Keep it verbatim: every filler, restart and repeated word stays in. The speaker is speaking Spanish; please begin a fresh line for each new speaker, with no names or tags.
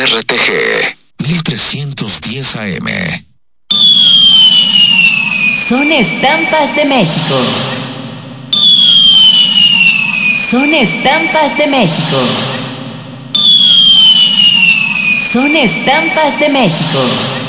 R T G mil trescientos diez A M.
Son estampas de México. Son estampas de México. Son estampas de México.